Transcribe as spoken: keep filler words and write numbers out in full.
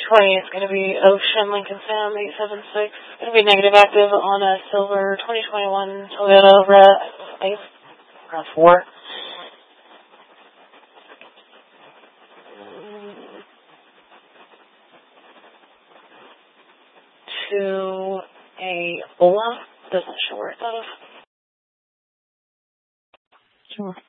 twenty, it's going to be Ocean Lincoln Sam eight seven six. It's going to be negative active on a silver twenty twenty-one Toyota RAV four. To a Ola. Doesn't show where it's out of. Sure.